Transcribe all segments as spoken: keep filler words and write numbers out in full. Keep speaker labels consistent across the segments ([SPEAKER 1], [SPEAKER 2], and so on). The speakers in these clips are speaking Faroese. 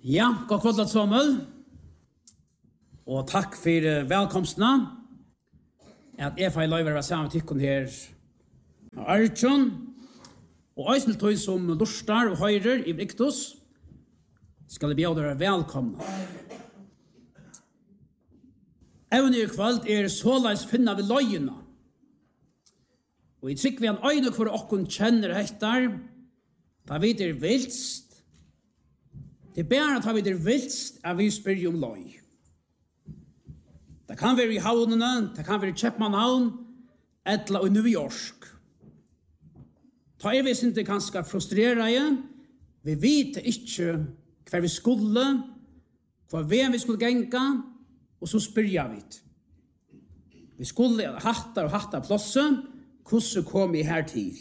[SPEAKER 1] Ja, god kvöld alt sammen. Og takk for uh, velkomstene. At jeg får lov å være sammen med tykken her av Arjun. Og æsne tog som lustar og høyrer i Briktos skal jeg bjøre dere velkomne. Evne i kvöld er såleis finna ved løgene. Og jeg trykker vi en øyne hvor åkken kjenner hettar, da vi er vilst. Det er bare at vi er vilst at vi spør om løg. Det kan være i havnene, det kan være i Kjeppmannhavn, eller i New York. Ta er vi ikke ganske frustrerede, vi vet ikke hva vi skulle, hva vi skulle genka, og så spør jeg vidt. Vi skulle hatta og hatta plåse, hvordan kom vi her til?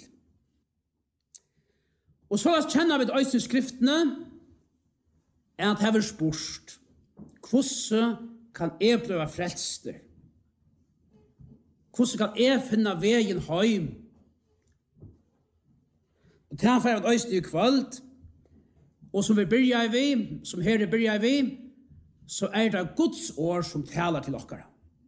[SPEAKER 1] Og så kjenner vi det øyne skriftene, er at jeg har spurt, hvordan kan jeg bli frelster? Hvordan kan jeg finne veien hjem? Og til han får et øyne i kveld, og som vi begynner vi, som her begynner vi, så er det Guds ord som taler til dere.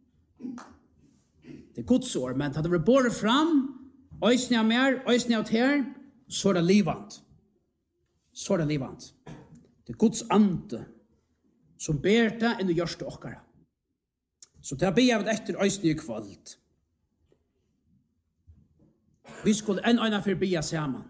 [SPEAKER 1] Det er Guds ord, men hadde vi båret fram, øyne av mer, øyne av ter, så er det livant. Så er det livant. Det er Guds ande som ber det inn i hjørste okkara. Så til å be av det etter øyne i kveld. Vi skulle en øyne for å be sammen.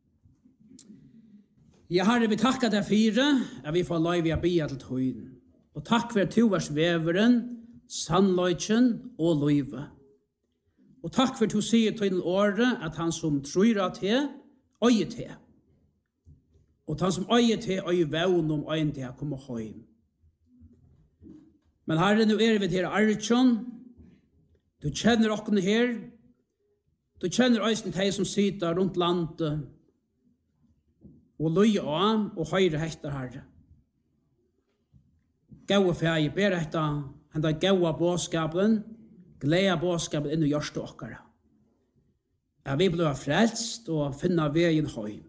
[SPEAKER 1] Jeg har vi takket deg fire, at vi får lov å be til tøyen. Og takk for tovers veveren, sannløyken og løyve. Og takk for to sier til året at han som tror at det, øye til. Og han som øye til, øye vevn om øyen til å komme hjem. Men herre, nå er vi til Arjun. Du kjenner okken her. Du kjenner øyne til som sitter rundt landet. Og løye av og høyre hekter herre. Gau fæg, ber etta, henda gaua båskapen, gleda båskapen inn i hjørste okkara. Ja, vi blir frelst og finna veien høy.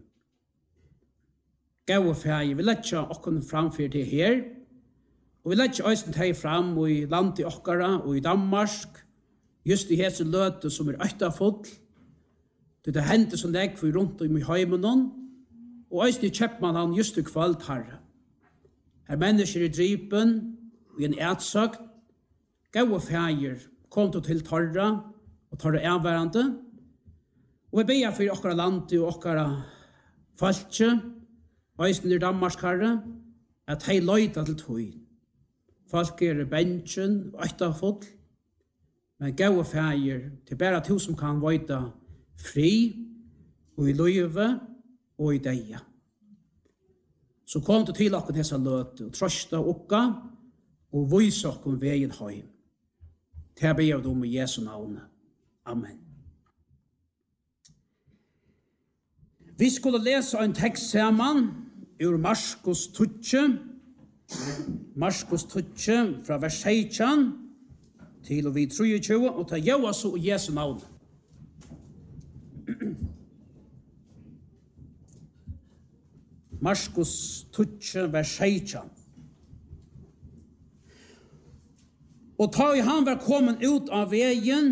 [SPEAKER 1] Gau fæg, vi letja okkara framfyr til her, og vi letja òsne teg fram i landet okkara og i Danmark, just i hese løte som er øytafull, det er hentet som deg for rundt om i heimenon, og òsne Kjeppmannhavn just i kveld herre. Her mennesker i drypen, og i en etsagt, gav og fægir kom til torra, og torra avværende, og vi beger for okkara landet og okkara falske, veisen i Danmarkskarre, at hei løyta til tøy. Folk er bensjen, og øytafull, men gav og fægir til bæra to som kan vøyta fri, og i løyve, og i deia. Så kom du til okken hessa løte, og trøsta okka, og vise okken veien høy. Til jeg ber om i Jesu navn. Amen. Vi skulle lese en tekst sammen, ur Marskos tutje, Marskos tutje, fra vers seksten, til og vi treogtjue, og ta gjøa så i Jesu navn. Marskos tutje, vers seksten. Og ta i han var kommet ut av veien,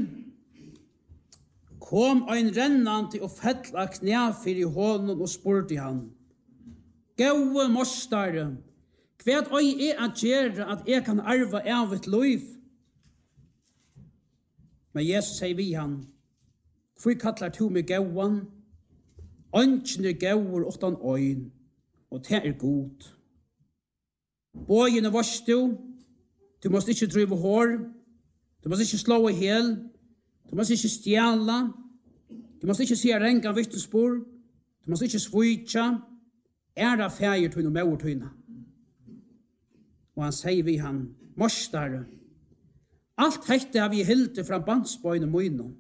[SPEAKER 1] kom ein rennande og fettla knæ fyrir hånden og spurte han. Gåe mostare, hva oi er at gjøre at jeg kan arva av et liv? Men Jesus sier vi han, hvor kallar to meg gåan? Ønskene gåer åttan øyn, og det er god. Bøyene varst du, du måst ikke drive hår, du måst ikke slå i hel, du måst ikke stjæla, du måst ikke se renga vittnesbord, du måst ikke svitja, æra fægir tøyne og mauer tøyne. Og han sier vi han, mostare, alt hekte har vi hilde fra bandsbøyne møyne.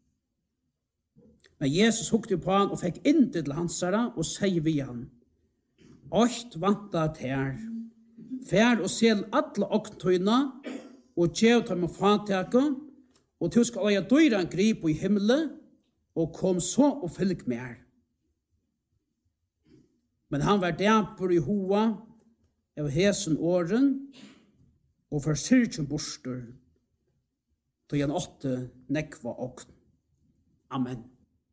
[SPEAKER 1] Men Jesus hukte på han og fikk inn til hansara og sier vi han, Ocht vanta ter, fær og sel alle oktøyna, og tjev tar med fatake, og til skal øye døyran grip i himmelen, og kom så og fylg mer. Men han var dæper i hoa, av hesen åren og for syrkjen borster då han åtte nekva og. Amen.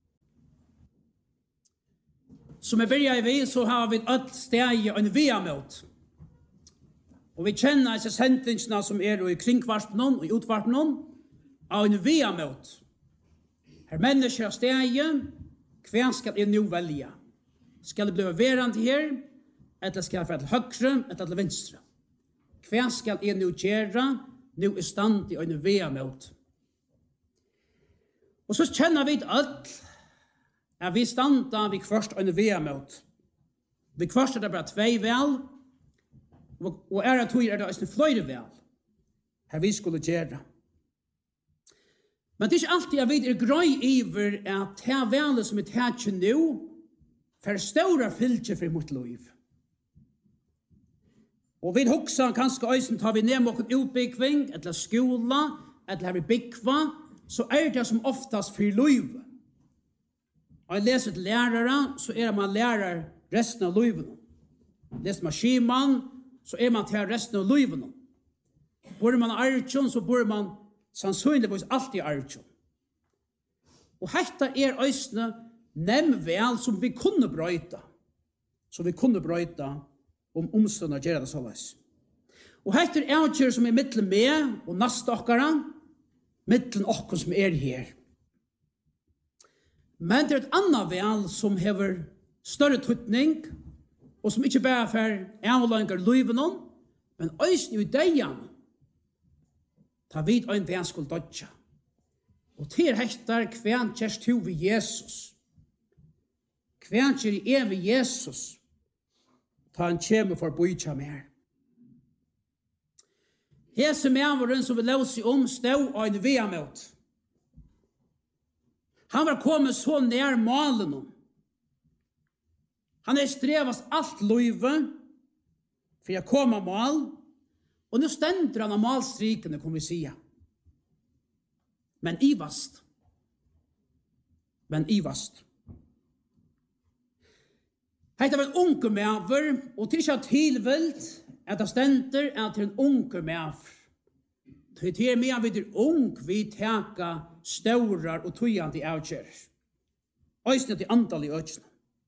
[SPEAKER 1] Som jeg begynner vi, så har vi et steg og en via-møt. Og vi kjenner disse sendingsene som er i kringkvarpen og i utvarpen av en via-møt. Her mennesker av steget, hva skal jeg nå velge? Skal det bli verandre her, eller skal jeg være til høyre, eller til venstre? Hva skal jeg nå gjøre, nå i stand i en via-møt? Og så kjenner vi alt, at vi standa vi først en via-møt. Vi først er det bare tvei vel, og er at er det også flere vel, her vi skulle gjøre. Men det er ikke alltid at vi er grøy iver at det velet som vi tar ikke nå, for større fylke for mot liv. Og vi hoksa kanskje øysen tar vi ned mot utbygging, eller skola, eller her vi byggva, så er det som oftast for liv. Og jeg leser til lærere, så er man lærer resten av livet. Leser man skiman, så er man til resten av livet. Bor man arjon, så bor man sannsynligvis alltid arjon. Og dette er øysene nemvel som vi kunne brøyta. Som vi kunne brøyta om omstående gjør det så løs. Og dette er avgjør som er mittlen med og neste okkara, mittlen okkara som er her. Men det er et annet vel som hever større tøtning, og som ikke bare for avlanger livet noen, men også i deian, ta vid en vei skulle dødja. Og til hektar kvæn kjærst to ved Jesus. Kvæn kjær i evig Jesus, ta han kjemme for bøytja mer. Hese medvaren som vi løser om stå og en vea-møt. Han var kommet så nær malen. Han er strevast alt løyve for å komme mal, og nå stender han av malstrikene, kan vi si. Men ivast. Men ivast. Hette var en unge mever, og til ikke tilvilt at det stender at det er en unge mever. Til er med vi er ung, vi teka staurar og tøyande avkjærer. Øysene til antall i økene.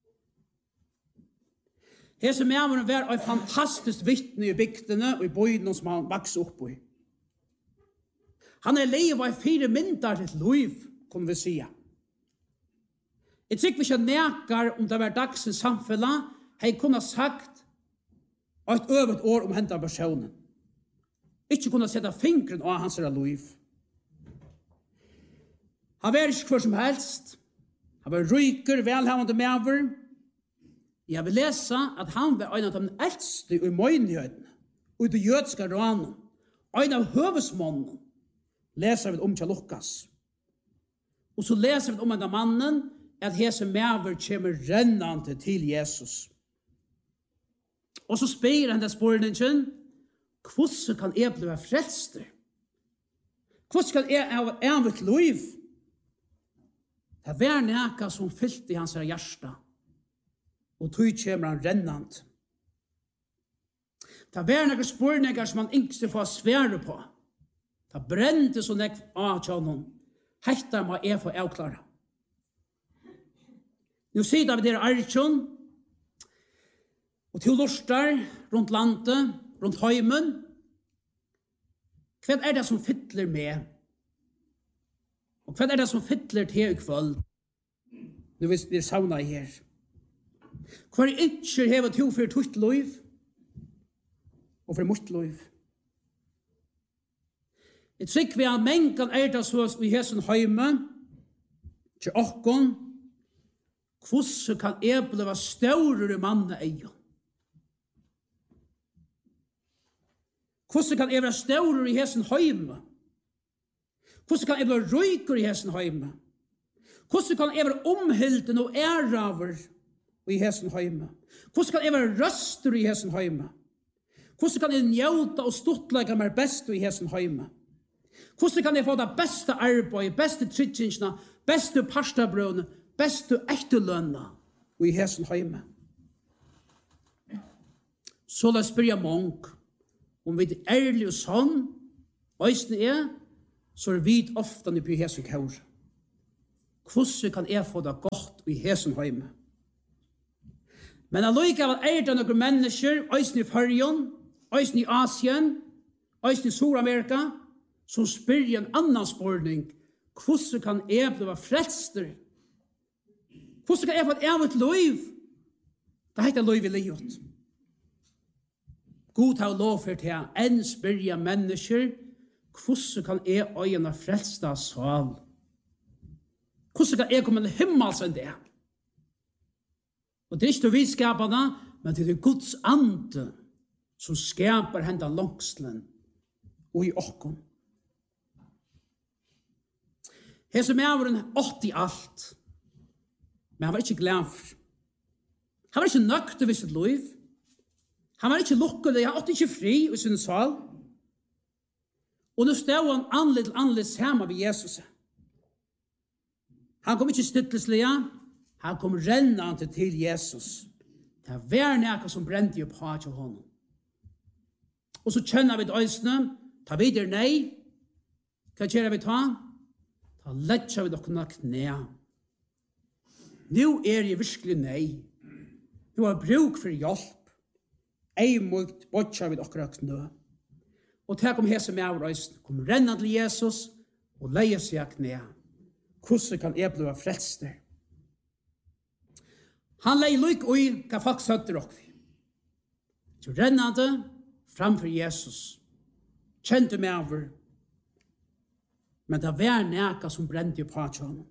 [SPEAKER 1] Hese meveren var en fantastisk vittne i bygdene og i bøydene som han vokste opp i. Han er livet i fire mindre til liv, kan vi si. Jeg tror vi ikke nekar om det var dagsens samfunnet, har jeg kunnet sagt et øvet år om hentan personen. Ikke kunne sette fingren av hans liv. Han var ikke hver som helst. Han var ryker, velhavende mever. Jeg vil lese at han var en av de eldste i møynligheten, og i det jødiske ranen. En av høvesmånene leser vi om til Lukas. Og så leser vi om en av mannen, at hese mever kommer rennende til Jesus. Og så spyr han det spørningen, hvordan kan jeg bli frelster? Hvordan kan jeg ha av et liv? Det var nækka som fyllte i hans hjärsta, og tog kommer han rennant. Det var nækka spørninger som han yngste får svære på. Det brente så nekk av tjånen. Hekta må jeg få avklare. Nå sitter vi der Arjun, og til lortar rundt landet, rundt heimen. Hva er det som fytler med? Og hva er det som fytler til i kvöld? Nå vil vi savna her. Hva er ikke hevet til for tutt liv? Og for mot liv? Jeg tror vi har mengen er det så vi har som heime, til okkon, hvordan kan jeg bli større mann eier? Hvordan kan jeg være større i hessen heime? Hvordan kan jeg bli røyker i hessen heime? Hvordan kan jeg være omhilden og æraver i hessen heime? Hvordan kan jeg være røster i hessen heime? Hvordan kan jeg njøte og stortlegge meg best i hessen heime? Hvordan kan jeg få det beste arbeid, beste tryggingene, beste pastabrødene, beste ektelønna i hessen heime? Så la spyrja mång, om vi er ærlig og sånn, øysene er, så er vi ofte på Jesu kaur. Hvordan kan jeg få det godt i Jesu heim? Men allikevel er det noen mennesker, øysene i Førjen, øysene i Asien, øysene i Sur-Amerika, som spyr en annan spørning, hvordan kan jeg bli frelster? Hvordan kan jeg få et evigt liv? Det heter liv i livet. God har lov for til enn spyrja mennesker, hvordan kan jeg øyne frelsta sal? Hvordan kan jeg komme til himmels enn det? Og det er ikke vi skaperne, men det er Guds ande som skaper henda langslen og i okken. Her som er våren åtti alt, men han var ikke glad for. Han var ikke nøkt over sitt liv. Han var ikke lukkelig, han åtte ikke fri i sin sal. Og nå stod han annerledes til annerledes sammen med Jesus. Han kom ikke stilleslig, han kom rennende til Jesus. Det var noe som brente opp her til honom. Og så kjenner vi det øyne, ta videre nei. Hva gjør vi ta? Ta letja vi dere knæ. Nå er jeg virkelig nei. Du har bruk for hjelp. Ei mot botja vi dere knæ. Og til kom hese med av øyne, kom rennende til Jesus og leie seg av knæ. Hvordan kan jeg bli frelst der? Han lei lyk ui hva folk søkte dere. Så rennende framfor Jesus. Kjente meg over. Men det var næka som brente på honom.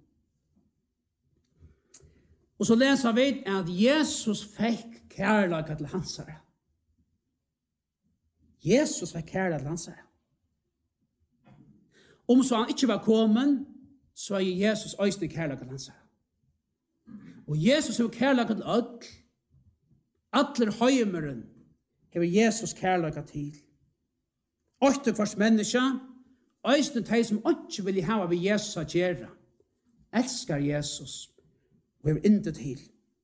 [SPEAKER 1] Og så leser vi at Jesus fikk kærlighet til hans herre. Jesus fikk kærlighet til hans herre. Om så han ikke var kommet, så er Jesus øyne kærlighet til hans herre. Og Jesus har kærlighet til alt. Atler høymeren har Jesus kærlighet til. Åtte kvart menneske, øyne de som ikke vil ha ved Jesus å gjøre, elsker Jesus og har intet til.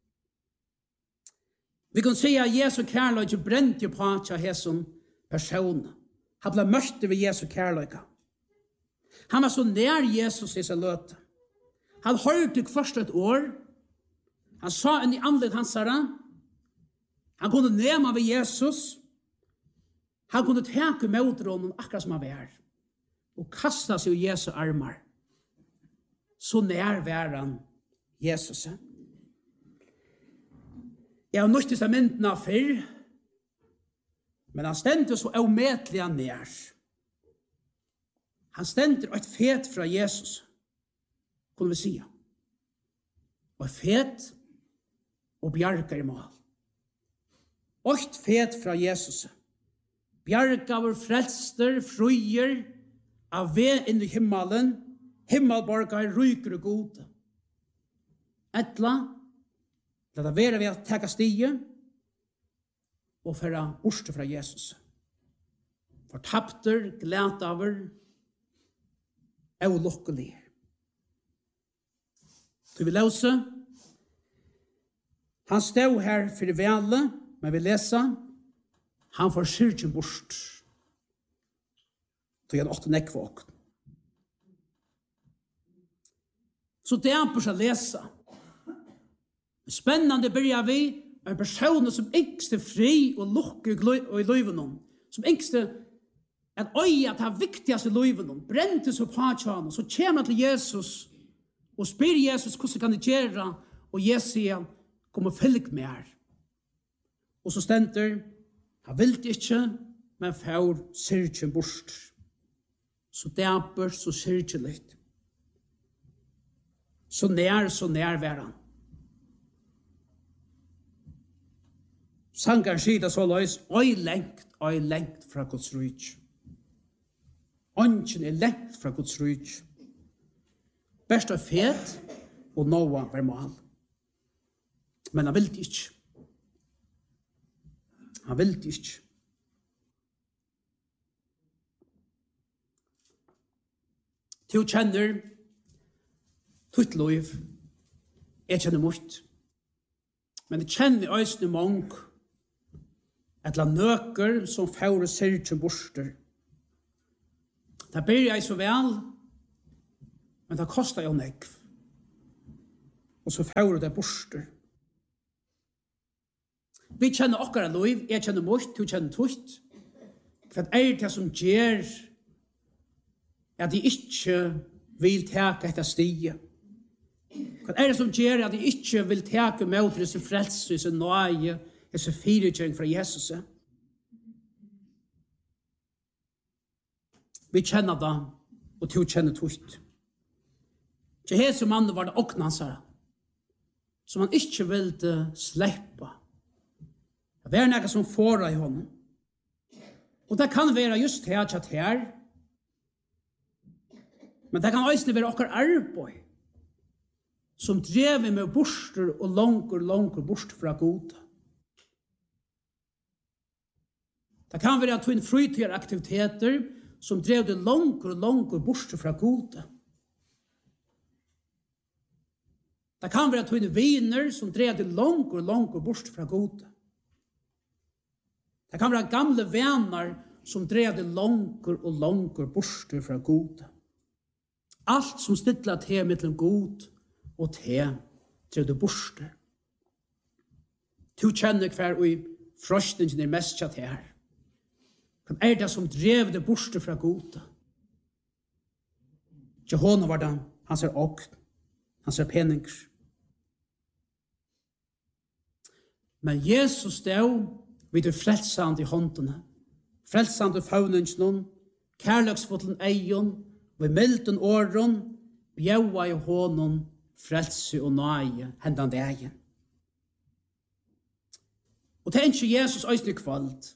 [SPEAKER 1] Vi kan si at Jesu kærlighet brente på til hesson person. Han ble mørkt ved Jesu kærlighet. Han var så nær Jesus i sin løte. Han hørte først et år. Han sa inn i andlet hans herre. Han kunne nema ved Jesus. Han kunne teke mot honom akkurat som han var. Og kasta seg i Jesu armar. Så nær var han Jesus. Jeg har nødt til mynden av fyrr. Men han stendte så avmetelig nær. Han stendte et fet fra Jesus. Kunne vi si. Og fet og bjarkar i mål. Et fet fra Jesus. Bjarkar var frelster, fruer, av ved inn i himmelen, himmelborgar, ryker og gode. Etla, la det være ved å teka stige, og føre borste fra Jesus. Fortapter, glætaver, og lukkelig. Så vi løser. Han stod her for vele, men vi leser. Han får syrkjen bort. Så han åtte nekkvåk. Så det er på seg lese. Spennende begynner vi med personer som engste fri og lukker i livet om. Som engste at øye at det er viktigste i livet om. Brentes og påkjønner. Så kommer han til Jesus og spyr Jesus hvordan kan det gjøre. Og Jesus sier, kom og følg med her. Og så stender, han vil ikke, men får syrkjen bort. Så dæper, så syrkjen litt. Så nær, så nær var han. Sankar sier det så løs, oi lengt, oi lengt fra Guds rydj. Ånden er lengt fra Guds rydj. Best er fet, og Noah var mal. Men han vil ikke. Han vil ikke. Du kjenner tutt liv. Jeg kjenner mot. Men jeg kjenner øyne mange et la nøker som fører sirkjen borster. Det blir jeg så vel, men det kostar jo nekv. Og så fører det borster. Vi kjenner okkara liv, jeg kjenner mot, du kjenner tutt. Hva er det som gjør at de ikke vil teka etter stiget? Hva er det som gjør at de ikke vil teka mot disse frelse, disse nøye, disse firekjøring fra Jesus? Vi kjenner det, og du kjenner tutt. Til hese mannen var det oknansara, som han ikke ville slippe. Det er noe som får i honom. Og det kan være just her, tjatt her. Men det kan også være okkar arbeid, som drever med borster og langer, langer bort fra god. Det kan være at hun frytger aktiviteter, som drev det langer og langer bort fra god. Det kan være at hun viner, som drev det langer og langer bort fra god. Det kan være gamle venner som drev det langer og langer bort fra god. Alt som stilla til mellom god og til drev det bort. Du kjenner hver og i frostingen er mest kjatt her. Hva er det som drev det bort fra god? Jehona var den, han ser åkt, han ser peninger. Men Jesus stod vid det frelsande i håndene, frelsande fauningen, kærløksfotlen eion, ved milden åren, bjaua i hånden, frelse og nøye, hendan det egen. Og det er ikke Jesus øyne kvalt.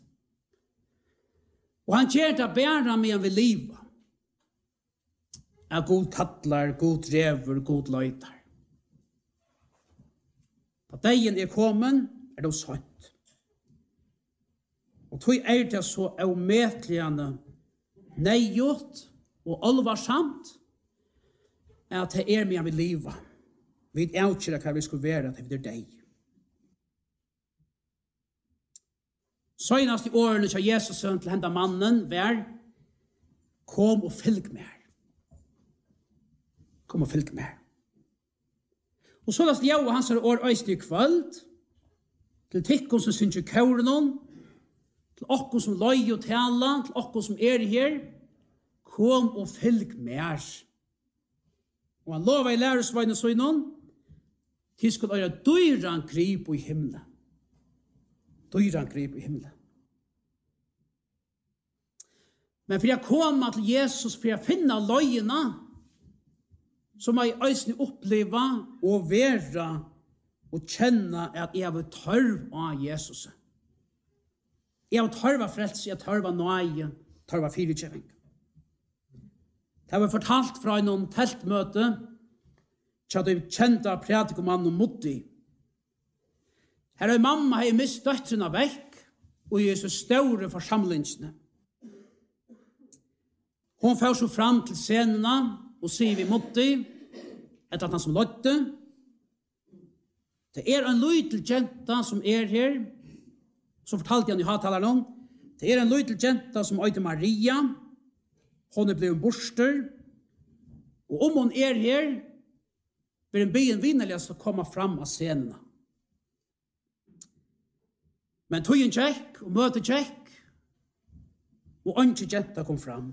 [SPEAKER 1] Og han gjør det bæra med han vil liva. Er god kattlar, god drever, god løytar. Da dagen er kommen, er det sant. Og tog er det så avmetligende nejot og alvarsamt at det er med vi liva. Vi er avkjøret hva vi skulle være til det deg. Søgnast i årene til Jesus sønn til henda mannen var kom og fylg med. Kom og fylg med. Og så last jeg og hans år øyst i kvöld til tikkun som syns i kaurenon, til okkur som løy og tala, til okkur som er her, kom og fylg med. Og han lova i læresvegne søgnon, til skulle øyre dyran grip i himla. Dyran grip i himla. Men for jeg kom til Jesus, for jeg finna løyena, så må jeg øyne oppleva og være og kjenne at jeg vil tørv av Jesus. Jeg vil tørv av frelse, jeg tørv av nøye, tørv av firekjøring. Det har vi fortalt fra en teltmøte, så du kjente av predikomannen Mutti. Her er mamma har mist døtrene vekk, og i så store forsamlingsene. Hun får så fram til scenene, og sier vi Mutti, etter at han som løtte. Det er en lydel jenta som er her, så fortalte han i hattaleren. Det er en lydel jenta som heter Maria. Hun er blevet borster. Og om hun er her, vil en byen vinnerlig å komme fram av scenene. Men tog en tjekk, og møte tjekk, og ikke jenta kom fram.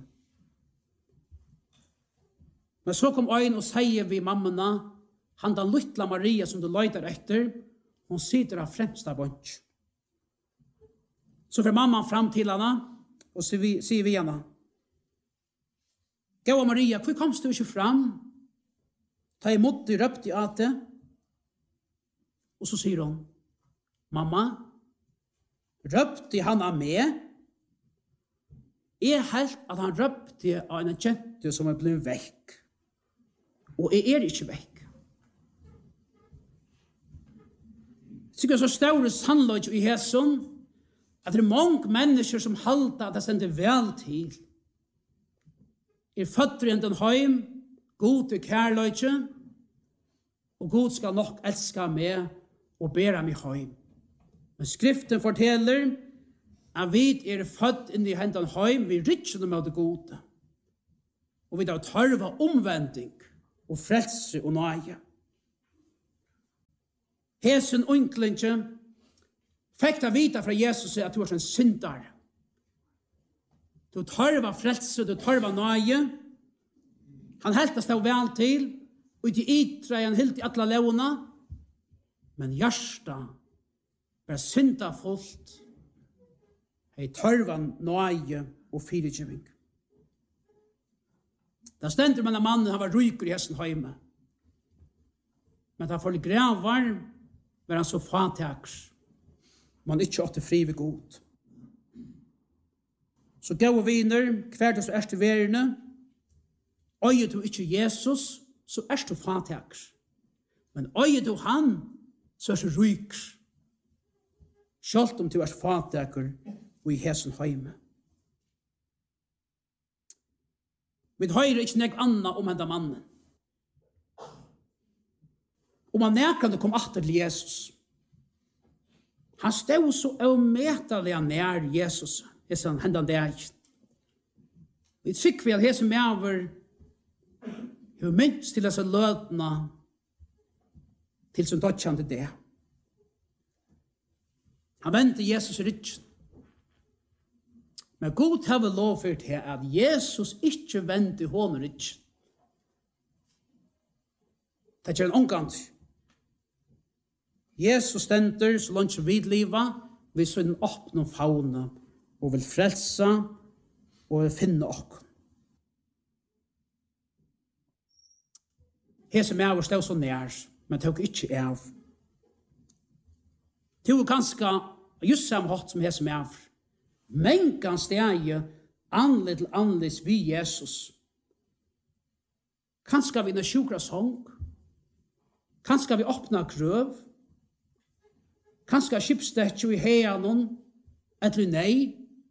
[SPEAKER 1] Men så kom øyn og sier vi mammana, han den lytla Maria som du løyder etter, hun sitter av fremsta bunch. Så får mamman fram til henne, og sier vi, sier vi henne, Gåa Maria, hvor komst du ikke fram? Ta imot de røpt i ate. Og så sier hun, mamma, røpte han av meg? Jeg helt at han røpte av en kjente som er blevet vekk. Og jeg er ikke vekk. Så det er så større sannløg i Hesson, at det er mange mennesker som halter at det stender vel til. Er født i en heim, god til kærløyke, og god skal nok elske meg og bære meg heim. Men skriften forteller at vi er født inn i hendene heim, vi rikker med det gode. Og vi har tørva omvending og frelse og nøye. Hesen unklinje fikk da vita fra Jesus at du er en syndare. Du tørva frelse, du tørva nøye. Han helt stod vel til, og til ytre han helt i alle levna, men hjärsta var synda fullt, hei tørva nøye og fyrirgjøving. Da stendur man av mannen, han var ryker i hessen heime. Men da for gravar var han så fataks, man ikke åtte fri ved god. Så gå og viner, hver det så erste verene, øyer du ikke Jesus, så er du fataks. Men øyer du han, så er du ryker. Selv om du er fataker og i hessen heime. Vi hører ikke nek anna om henda mannen. Og man nekande kom atter til Jesus. Han stod så avmetelig nær Jesus, hessan henda deg. Vi tykker vi at hessan medover hur minst til disse løtene til som dødjan til det. Han venter Jesus rikken. Men God har vel lov for det at Jesus ikke venter hånden rikken. Det er en omgant. Jesus stender så langt vidliva, vi så en åpne fauna, og vil frelsa, og vil finne okk. Hese med av stod så nær, men tok ikke av. Det var ganske just samme hatt som hese med av. Men kan stege annerledes til annerledes vi Jesus. Kanskje vi når sjukra sång, kanskje vi åpna krøv, kanskje skipstekje i heianon, eller nei.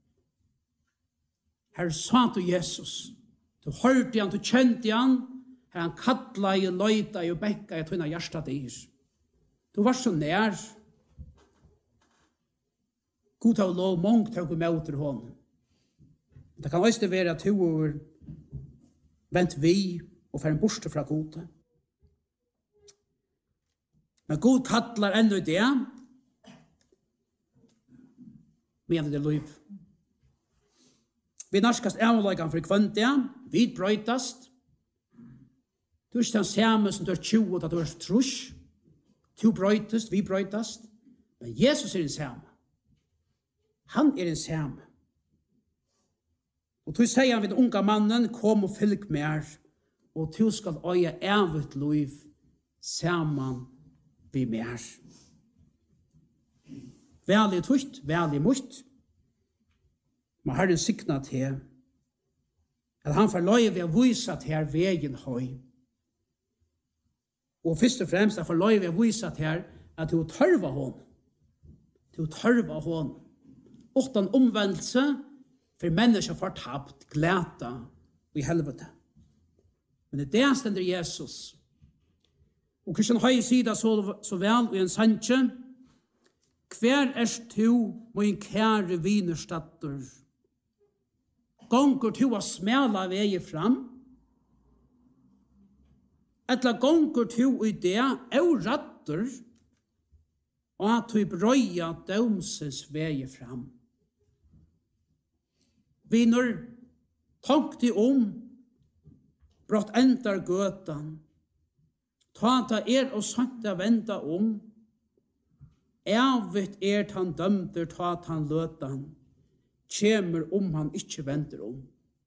[SPEAKER 1] Her sa du Jesus, du hørte han, du kjente han, her han kattla i løyta i og bekka i tøyna hjärsta dyr. Du var så nær. God har lov mångt til å møte hånden. Det kan også være at du er vent vi og får en borste fra gode. Men God kattlar enda det, men det er liv. Vi narskast avlagan for kvantia, vi brøytast. Du er ikke den samme som du er tjue, at du er trus. Du brøytast, vi brøytast. Men Jesus er den samme. Han er den samme. Og du sier han ved den unga mannen, kom og fylg mer, og du skal øye evet liv saman vi mer. Vælig tutt, vælig mutt. Man har en sikna til at han får løy ved å vise til vegen høy. Og først og fremst han får løy ved å vise til at du tørva hånd. Du tørva hånd. Utan omvendelse for mennesker fortapt, glæta og i helvete. Men det er det stender Jesus. Og Kristian Høy sier det så, så vel i en sanje. Hver er du, min kære vinerstatter? Gonger du å smela vei fram? Etla gonger du i det og ratter, og at du brøya dømses vei fram. Viner, tank dig om, brått endar gøtan, ta ta er og sankta venda om, evet er han dømter, ta han løtan, kjemer om han ikke venter om.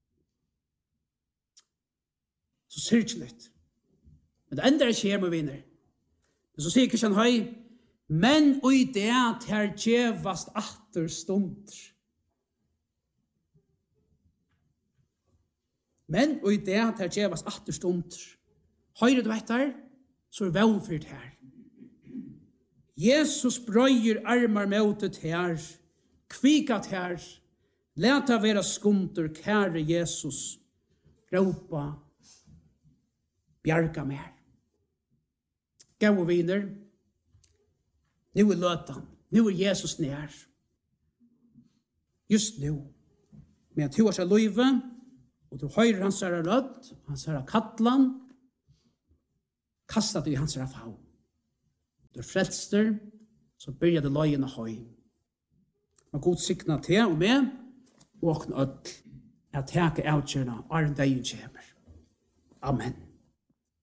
[SPEAKER 1] Så syrkelig. Men det enda er kjemer, viner. Men så sier Kristian Høy, men og i det at her djevast atter stunder. Men og i det at her djevast atter stunder. Høyre du etter, så er velfyrt her. Jesus brøyer armar møtet her, kvikat her, leta vera skunter, kære Jesus, råpa, bjarga mer. Gå og viner, nu er løtan, nu er Jesus nær. just nu. Men at du har seg løyve, og du høyrer hans herre rødt, hans herre kattlan, kastet du i hans herre faun. Du er frelster, så byrjar det løyene høy. Og god sikna til og med, og åkne ødel, at teka avkjørna, og en dag kommer. Amen.